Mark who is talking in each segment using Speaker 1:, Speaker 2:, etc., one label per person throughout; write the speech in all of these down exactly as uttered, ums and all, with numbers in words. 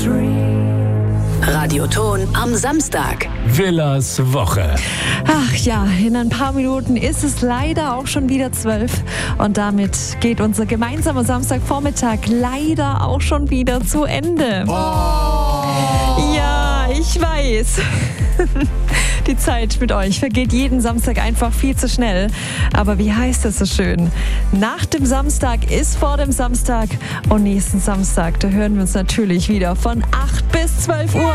Speaker 1: Radioton am Samstag.
Speaker 2: Villas Woche.
Speaker 3: Ach ja, in ein paar Minuten ist es leider auch schon wieder zwölf. Und damit geht unser gemeinsamer Samstagvormittag leider auch schon wieder zu Ende.
Speaker 2: Oh.
Speaker 3: Ja, ich weiß. Die Zeit mit euch vergeht jeden Samstag einfach viel zu schnell. Aber wie heißt es so schön? Nach dem Samstag ist vor dem Samstag. Und nächsten Samstag, da hören wir uns natürlich wieder von acht bis zwölf Uhr.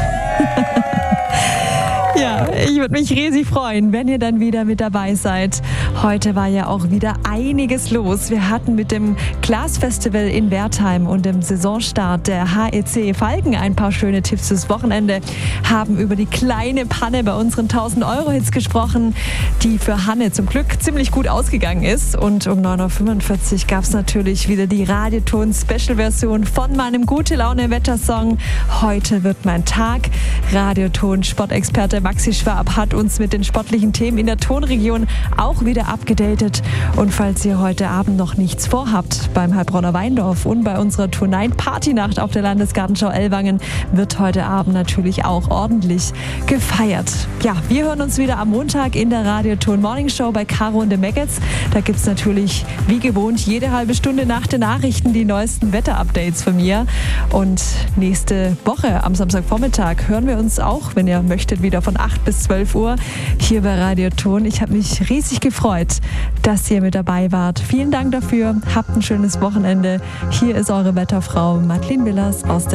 Speaker 3: Ja, ich würde mich riesig freuen, wenn ihr dann wieder mit dabei seid. Heute war ja auch wieder einiges los. Wir hatten mit dem Glasfestival in Wertheim und dem Saisonstart der H E C Falken ein paar schöne Tipps fürs Wochenende, haben über die kleine Panne bei unseren tausend-Euro-Hits gesprochen, die für Hanne zum Glück ziemlich gut ausgegangen ist. Und um neun Uhr fünfundvierzig gab es natürlich wieder die Radioton-Special-Version von meinem Gute-Laune-Wettersong. Heute wird mein Tag. Radioton-Sportexperte Maxi Schwab hat uns mit den sportlichen Themen in der Tonregion auch wieder abgedatet. Und falls ihr heute Abend noch nichts vorhabt, beim Heilbronner Weindorf und bei unserer Tour neun Partynacht auf der Landesgartenschau Ellwangen wird heute Abend natürlich auch ordentlich gefeiert. Ja, wir hören uns wieder am Montag in der Radioton Morning Show bei Caro und den Maggots. Da gibt es natürlich wie gewohnt jede halbe Stunde nach den Nachrichten die neuesten Wetterupdates von mir. Und nächste Woche am Samstagvormittag hören wir uns auch, wenn ihr möchtet, wieder von acht bis zwölf Uhr hier bei Radioton. Ich habe mich riesig gefreut, dass ihr mit dabei wart. Vielen Dank dafür. Habt ein schönes Wochenende. Hier ist eure Wetterfrau Madeleine Willers aus der